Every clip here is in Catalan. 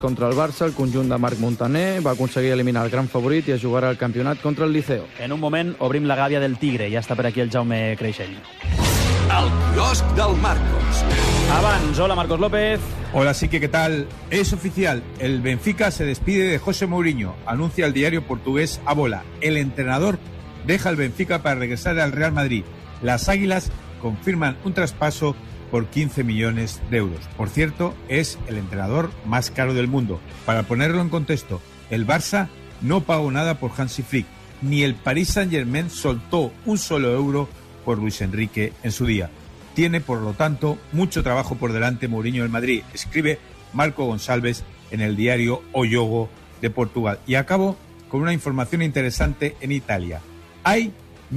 Contra el Barça, el conjunt de Marc Montaner va aconseguir eliminar el gran favorit i es jugarà el campionat contra el Liceo. En un moment obrim la gàbia del Tigre. Ja està per aquí el Jaume Creixell. El quiosc del Marcos. Abans, hola Marcos López. Hola, sí que ¿qué tal? Es oficial, el Benfica se despide de José Mourinho, anuncia el diario portugués A Bola. El entrenador deja el Benfica para regresar al Real Madrid. Las Águilas confirman un traspaso por 15 millones de euros. Por cierto, es el entrenador más caro del mundo. Para ponerlo en contexto, el Barça no pagó nada por Hansi Flick, ni el Paris Saint-Germain soltó un solo euro por Luis Enrique en su día. Tiene, por lo tanto, mucho trabajo por delante Mourinho en Madrid, escribe Marco Gonçalves en el diario O Jogo de Portugal. Y acabo con una información interesante en Italia. Hay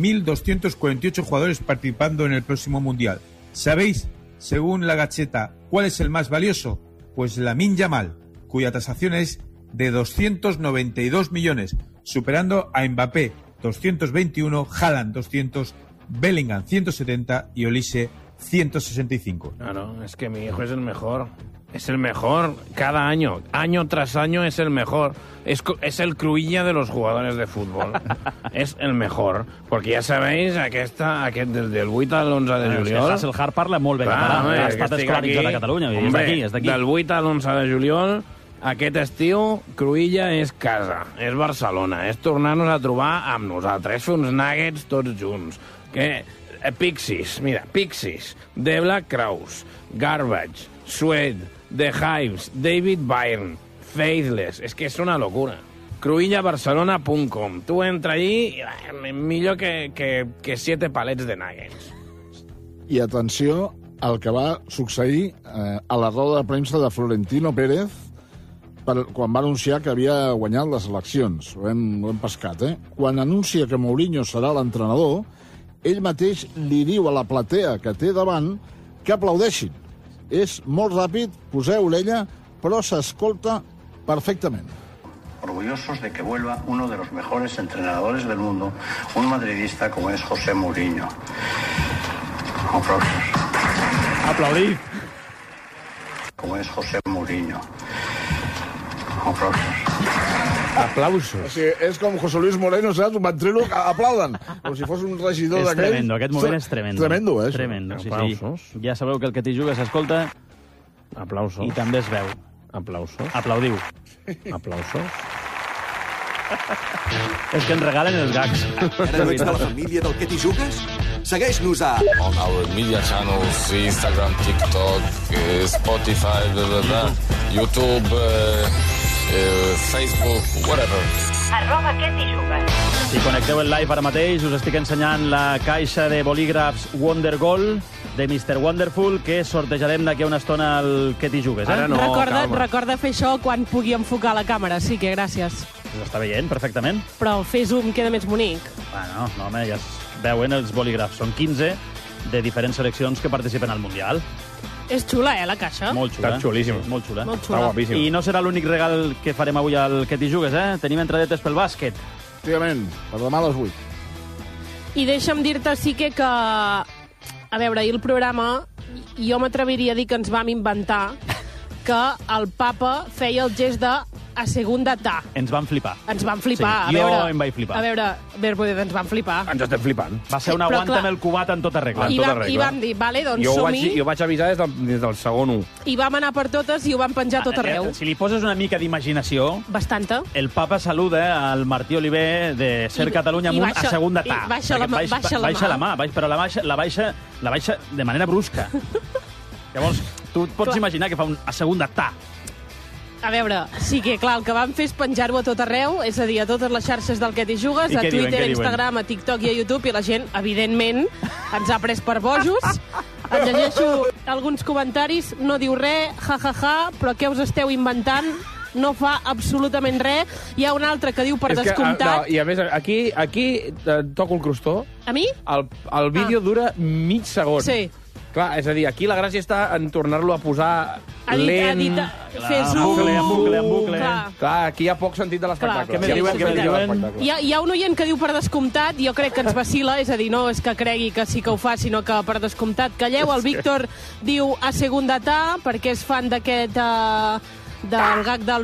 1.248 jugadores participando en el próximo Mundial. ¿Sabéis, según la Gazzetta, cuál es el más valioso? Pues Lamine Yamal, cuya tasación es de 292 millones, superando a Mbappé 221, Haaland 200, Bellingham 170 y Olise 165. Claro, es que mi hijo es el mejor. Es el mejor cada año. Año tras año es el mejor. Es el Cruïlla de los jugadores de fútbol. Es el mejor. Porque ja sabéis, des del 8 al 11 de juliol... És que Hasselhard parla molt bé català. Ha estat escolaritzat a Catalunya. És d'aquí. Del 8 al 11 de juliol, aquest estiu, Cruïlla és casa. És Barcelona. És tornar-nos a trobar amb nosaltres. Fer uns nuggets tots junts. Pixies, mira, Pixies, The Black Crowes, Garbage, Suede, The Hives, David Byrne, Faithless, és que és una locura. Cruillabarcelona.com. Tu entra allí i millor que 7 palets de nuggets. I atenció al que va succeir a la roda de premsa de Florentino Pérez quan va anunciar que havia guanyat les eleccions. Ho hem pescat, eh? Quan anuncia que Mourinho serà l'entrenador, ell mateix li diu a la platea que té davant que aplaudeixin. És molt ràpid, poseu l'ella, però s'escolta perfectament. Orgullosos de que vuelva uno de los mejores entrenadores del mundo, un madridista como es José Mourinho. Aplausos. Aplaudid. Como es José Mourinho. Aplausos. Aplausos. O sigui, és com José Luis Moreno, saps? Un ventríloc, aplauden. Com si fos un regidor d'aquell. És tremendo, aquest moment és tremendo. Tremendo, eh? Tremendo, sí, Aplausos. sí. Ja sabeu que el que t'hi juga s'escolta Aplausos. i també es veu. Aplausos. Aplaudiu. Aplausos. És que ens regalen els gags. Ets de la família del que t'hi jugues? Segueix-nos a... On our media channels, Instagram, TikTok, Spotify, YouTube, Facebook, whatever. @QueTiJugues. Si connecteu el live ara mateix, us estic ensenyant la caixa de bolígrafs Wonder Gold de Mr. Wonderful, que sortejarem d'aquí a una estona al que t'hi jugues. Ara no, recorda fer això quan pugui enfocar la càmera, sí que gràcies. Està veient perfectament. Però fer zoom queda més bonic. Bueno, no, home, ja es veuen els bolígrafs. Són 15 de diferents seleccions que participen al Mundial. És xula, la caixa? Molt xula. Està xulíssim. Molt xula. Molt xula. Està guapíssim. I no serà l'únic regal que farem avui al que t'hi jugues, eh? Tenim entradetes pel bàsquet. Efectivament, per demà a les 8. I deixa'm dir-te, sí que... A veure, ahir el programa, jo m'atreviria a dir que ens vam inventar que el papa feia el gest de a segunda ta. Ens van flipar. Ens van flipar. Sí, jo em vaig flipar. A veure, ens van flipar. Ens estem flipant. Va ser una guanta amb el cubat en tota regla. I vam dir, vale, doncs som-hi. Jo vaig avisar des del segon 1. I vam anar per totes i ho vam penjar tot arreu. Si li poses una mica d'imaginació... Bastanta. El papa saluda al Martí Oliver de Ser Catalunya amunt a segunda ta. I baixa la mà. Però la baixa de manera brusca. Llavors, tu et pots imaginar que fa a segunda ta. A veure, sí que, clar, el que vam fer és penjar-ho a tot arreu, és a dir, a totes les xarxes del que t'hi jugues, a Twitter, a Instagram, a TikTok i a YouTube, i la gent, evidentment, ens ha pres per bojos. Et llegeixo alguns comentaris, no diu res, ja, però què us esteu inventant? No fa absolutament res. Hi ha un altre que diu per descomptat... I a més, aquí toco el crostó. A mi? El vídeo dura mig segon. Sí. Clar, és a dir, aquí la gràcia està en tornar-lo a posar lent... Fer zoom. En bucle. Clar, aquí hi ha poc sentit de l'espectacle. Hi ha un oient que diu per descomptat, jo crec que ens vacila, és a dir, no és que cregui que sí que ho fa, sinó que per descomptat calleu. El Víctor diu a segunda ta, perquè és fan d'aquest del gag del